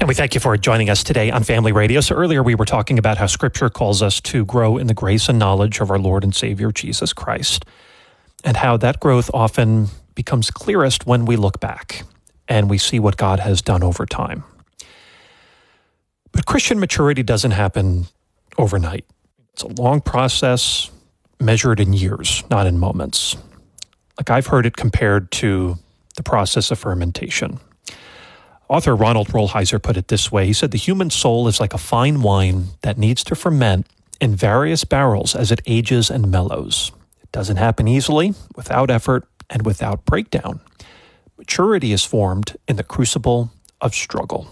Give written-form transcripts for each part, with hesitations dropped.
And we thank you for joining us today on Family Radio. So earlier we were talking about how Scripture calls us to grow in the grace and knowledge of our Lord and Savior, Jesus Christ, and how that growth often becomes clearest when we look back and we see what God has done over time. But Christian maturity doesn't happen overnight. It's a long process measured in years, not in moments. Like I've heard it compared to the process of fermentation. Author Ronald Rolheiser put it this way. He said, the human soul is like a fine wine that needs to ferment in various barrels as it ages and mellows. It doesn't happen easily, without effort, and without breakdown. Maturity is formed in the crucible of struggle.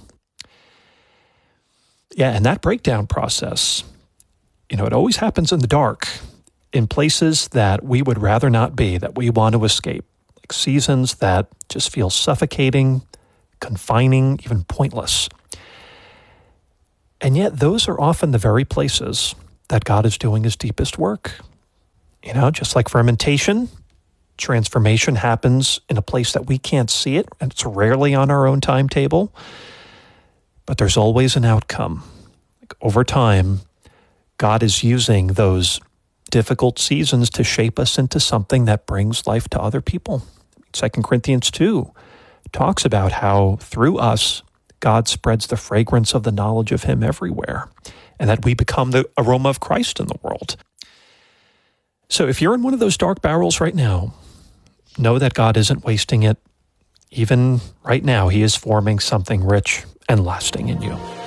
Yeah, and that breakdown process, it always happens in the dark, in places that we would rather not be, that we want to escape, like seasons that just feel suffocating, confining, even pointless. And yet those are often the very places that God is doing his deepest work. Just like fermentation, transformation happens in a place that we can't see it, and it's rarely on our own timetable. But there's always an outcome. Over time, God is using those difficult seasons to shape us into something that brings life to other people. 2 Corinthians 2 talks about how through us, God spreads the fragrance of the knowledge of him everywhere, and that we become the aroma of Christ in the world. So if you're in one of those dark barrels right now, know that God isn't wasting it. Even right now, he is forming something rich and lasting in you.